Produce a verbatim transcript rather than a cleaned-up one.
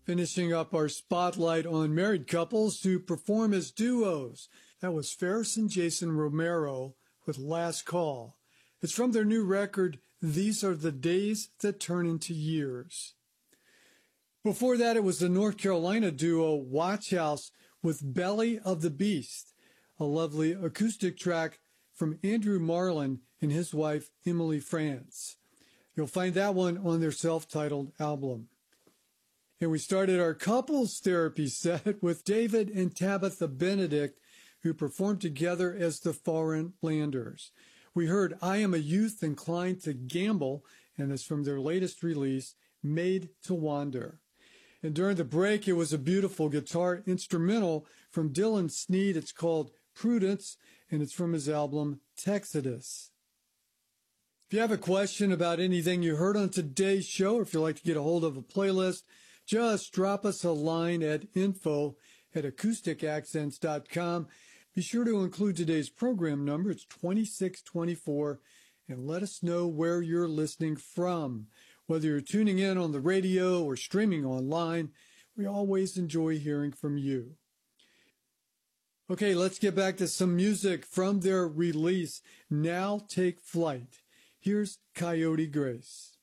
Finishing up our spotlight on married couples who perform as duos. That was Ferris and Jason Romero with Last Call. It's from their new record, These Are the Days That Turn Into Years. Before that, it was the North Carolina duo Watch House with Belly of the Beast, a lovely acoustic track from Andrew Marlin and his wife Emily France. You'll find that one on their self-titled album. And we started our couples therapy set with David and Tabitha Benedict, who performed together as the Foreign Landers. We heard I Am a Youth Inclined to Gamble, and it's from their latest release, Made to Wander. And during the break, it was a beautiful guitar instrumental from Dylan Sneed. It's called Prudence, and it's from his album Texodus. If you have a question about anything you heard on today's show, or if you'd like to get a hold of a playlist, just drop us a line at info at acoustic accents dot com. Be sure to include today's program number. It's twenty-six twenty-four, and let us know where you're listening from. Whether you're tuning in on the radio or streaming online, we always enjoy hearing from you. Okay, let's get back to some music from their release, Now Take Flight. Here's Coyote Grace.